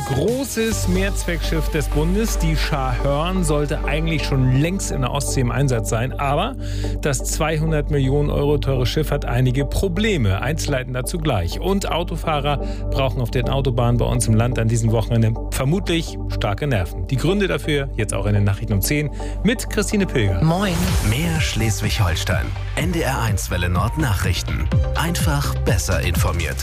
großes Mehrzweckschiff des Bundes, die Scharhörn, sollte eigentlich schon längst in der Ostsee im Einsatz sein. Aber das 200 Millionen Euro teure Schiff hat einige Probleme. Einzelheiten dazu gleich. Und Autofahrer brauchen auf den Autobahnen bei uns im Land an diesem Wochenende vermutlich starke Nerven. Die Gründe dafür jetzt auch in den Nachrichten um 10 mit Christine Pilger. Moin. Mehr Schleswig-Holstein. NDR1 Welle Nord Nachrichten. Einfach besser informiert.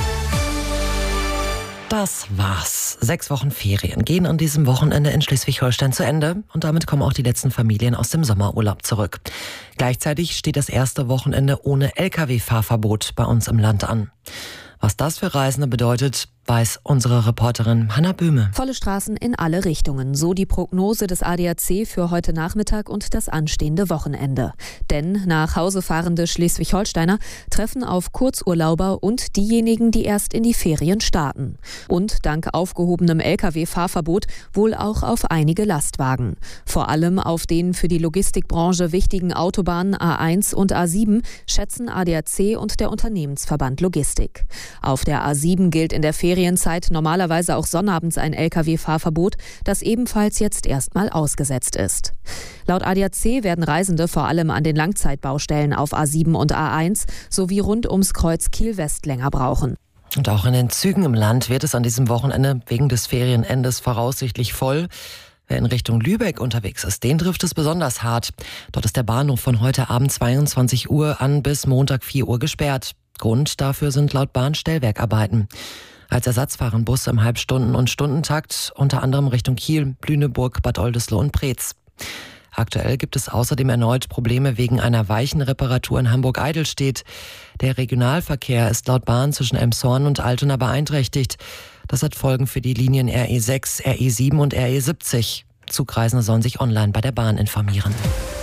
Das war's. 6 Wochen Ferien gehen an diesem Wochenende in Schleswig-Holstein zu Ende und damit kommen auch die letzten Familien aus dem Sommerurlaub zurück. Gleichzeitig steht das erste Wochenende ohne Lkw-Fahrverbot bei uns im Land an. Was das für Reisende bedeutet, weiß unsere Reporterin Hanna Böhme. Volle Straßen in alle Richtungen, so die Prognose des ADAC für heute Nachmittag und das anstehende Wochenende. Denn nach Hause fahrende Schleswig-Holsteiner treffen auf Kurzurlauber und diejenigen, die erst in die Ferien starten. Und dank aufgehobenem Lkw-Fahrverbot wohl auch auf einige Lastwagen. Vor allem auf den für die Logistikbranche wichtigen Autobahnen A1 und A7 schätzen ADAC und der Unternehmensverband Logistik. Auf der A7 gilt in der Ferienzeit normalerweise auch sonnabends ein Lkw-Fahrverbot, das ebenfalls jetzt erstmal ausgesetzt ist. Laut ADAC werden Reisende vor allem an den Langzeitbaustellen auf A7 und A1 sowie rund ums Kreuz Kiel-West länger brauchen. Und auch in den Zügen im Land wird es an diesem Wochenende wegen des Ferienendes voraussichtlich voll. Wer in Richtung Lübeck unterwegs ist, den trifft es besonders hart. Dort ist der Bahnhof von heute Abend 22 Uhr an bis Montag 4 Uhr gesperrt. Grund dafür sind laut Bahn Stellwerkarbeiten. Als Ersatz fahren Busse im Halbstunden- und Stundentakt, unter anderem Richtung Kiel, Lüneburg, Bad Oldesloe und Preetz. Aktuell gibt es außerdem erneut Probleme wegen einer Weichenreparatur in Hamburg-Eidelstedt. Der Regionalverkehr ist laut Bahn zwischen Elmshorn und Altona beeinträchtigt. Das hat Folgen für die Linien RE6, RE7 und RE70. Zugreisende sollen sich online bei der Bahn informieren.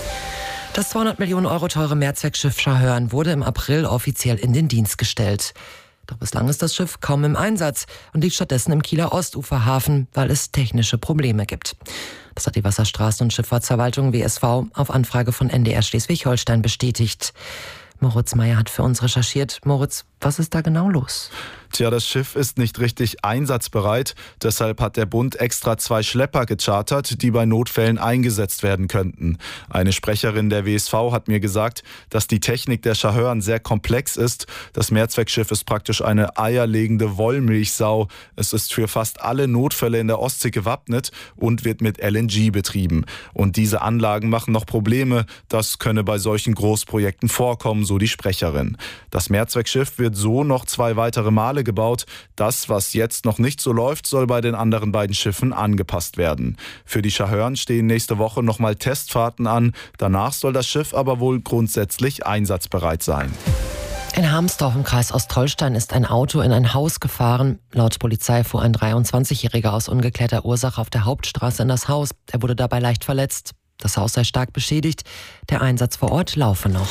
Das 200 Millionen Euro teure Mehrzweckschiff Scharhörn wurde im April offiziell in den Dienst gestellt. Doch bislang ist das Schiff kaum im Einsatz und liegt stattdessen im Kieler Ostuferhafen, weil es technische Probleme gibt. Das hat die Wasserstraßen- und Schifffahrtsverwaltung WSV auf Anfrage von NDR Schleswig-Holstein bestätigt. Moritz Meyer hat für uns recherchiert. Moritz, was ist da genau los? Tja, das Schiff ist nicht richtig einsatzbereit. Deshalb hat der Bund extra 2 Schlepper gechartert, die bei Notfällen eingesetzt werden könnten. Eine Sprecherin der WSV hat mir gesagt, dass die Technik der Scharhörn sehr komplex ist. Das Mehrzweckschiff ist praktisch eine eierlegende Wollmilchsau. Es ist für fast alle Notfälle in der Ostsee gewappnet und wird mit LNG betrieben. Und diese Anlagen machen noch Probleme. Das könne bei solchen Großprojekten vorkommen, so die Sprecherin. Das Mehrzweckschiff wird so noch 2 weitere Male gebaut. Das, was jetzt noch nicht so läuft, soll bei den anderen beiden Schiffen angepasst werden. Für die Scharhörn stehen nächste Woche nochmal Testfahrten an. Danach soll das Schiff aber wohl grundsätzlich einsatzbereit sein. In Harmsdorf im Kreis Ostholstein ist ein Auto in ein Haus gefahren. Laut Polizei fuhr ein 23-Jähriger aus ungeklärter Ursache auf der Hauptstraße in das Haus. Er wurde dabei leicht verletzt. Das Haus sei stark beschädigt. Der Einsatz vor Ort laufe noch.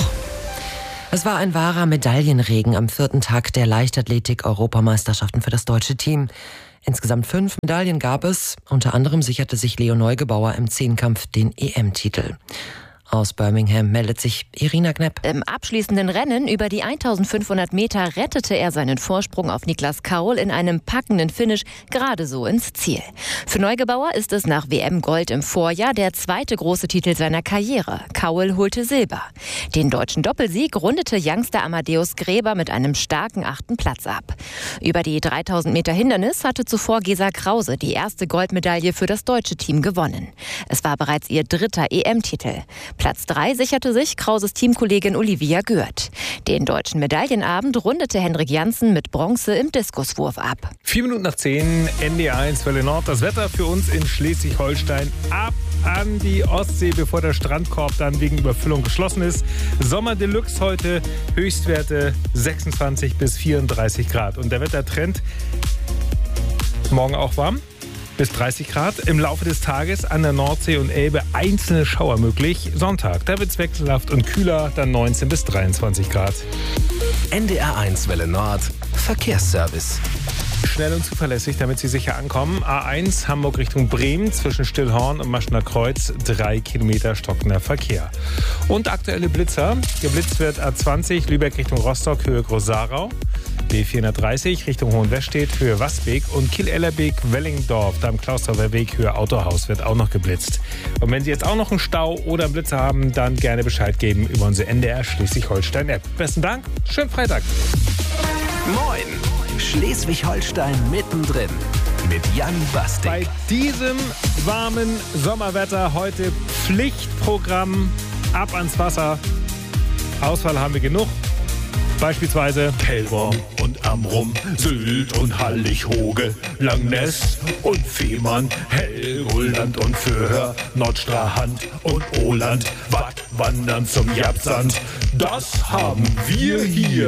Es war ein wahrer Medaillenregen am 4. Tag der Leichtathletik-Europameisterschaften für das deutsche Team. Insgesamt 5 Medaillen gab es. Unter anderem sicherte sich Leo Neugebauer im Zehnkampf den EM-Titel. Aus Birmingham meldet sich Irina Knepp. Im abschließenden Rennen über die 1500 Meter rettete er seinen Vorsprung auf Niklas Kaul in einem packenden Finish gerade so ins Ziel. Für Neugebauer ist es nach WM-Gold im Vorjahr der 2. große Titel seiner Karriere. Kaul holte Silber. Den deutschen Doppelsieg rundete Youngster Amadeus Gräber mit einem starken 8. Platz ab. Über die 3000 Meter Hindernis hatte zuvor Gesa Krause die erste Goldmedaille für das deutsche Team gewonnen. Es war bereits ihr 3. EM-Titel. Platz 3 sicherte sich Krauses Teamkollegin Olivia Gürt. Den deutschen Medaillenabend rundete Hendrik Janssen mit Bronze im Diskuswurf ab. 4 Minuten nach 10, NDR1 Welle Nord. Das Wetter für uns in Schleswig-Holstein ab an die Ostsee, bevor der Strandkorb dann wegen Überfüllung geschlossen ist. Sommer Deluxe heute, Höchstwerte 26 bis 34 Grad. Und der Wettertrend morgen auch warm. Bis 30 Grad. Im Laufe des Tages an der Nordsee und Elbe einzelne Schauer möglich. Sonntag, da wird es wechselhaft und kühler, dann 19 bis 23 Grad. NDR1 Welle Nord, Verkehrsservice. Schnell und zuverlässig, damit Sie sicher ankommen. A1 Hamburg Richtung Bremen zwischen Stillhorn und Maschener Kreuz 3 Kilometer stockender Verkehr. Und aktuelle Blitzer. Geblitzt wird A20 Lübeck Richtung Rostock, Höhe Großarau. B430 Richtung Hohenwestedt, Höhe Wasbeek und Kiel-Ellerbeek-Wellingdorf. Da am Klausthauser Weg, Höhe Autohaus, wird auch noch geblitzt. Und wenn Sie jetzt auch noch einen Stau oder einen Blitzer haben, dann gerne Bescheid geben über unsere NDR Schleswig-Holstein-App. Besten Dank, schönen Freitag. Moin, Schleswig-Holstein mittendrin mit Jan Bastik. Bei diesem warmen Sommerwetter heute Pflichtprogramm ab ans Wasser. Auswahl haben wir genug. Beispielsweise Pellworm und Amrum, Sylt und Hallig-Hoge, Langness und Fehmarn, Helgoland und Föhr, Nordstrand und Oland, Wattwandern zum Japsand. Das haben wir hier.